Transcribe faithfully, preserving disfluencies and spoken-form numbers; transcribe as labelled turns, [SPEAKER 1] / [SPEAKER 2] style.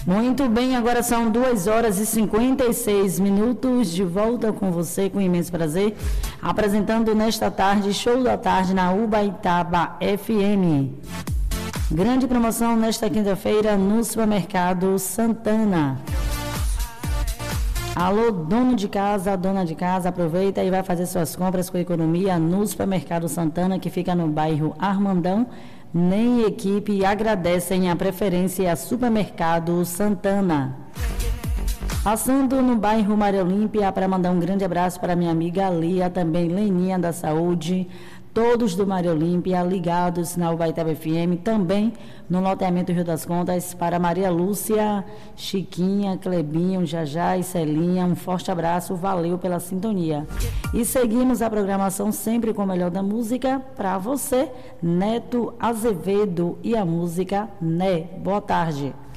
[SPEAKER 1] Muito bem, agora são duas horas e cinquenta e seis minutos, de volta com você, com imenso prazer, apresentando nesta tarde, Show da Tarde na Ubaitaba F M. Grande promoção nesta quinta-feira no Supermercado Santana. Alô, dono de casa, dona de casa, aproveita e vai fazer suas compras com economia no Supermercado Santana, que fica no bairro Armandão. Nem equipe agradecem a preferência a Supermercado Santana. Passando no bairro Maria Olímpia, para mandar um grande abraço para minha amiga Lia, também Leninha da Saúde, todos do Maria Olímpia ligados na Ubaitaba F M, também no loteamento Rio das Contas, para Maria Lúcia, Chiquinha, Clebinho, Jajá e Celinha, um forte abraço, valeu pela sintonia. E seguimos a programação sempre com o melhor da música para você, Neto Azevedo e a música Né. Boa tarde.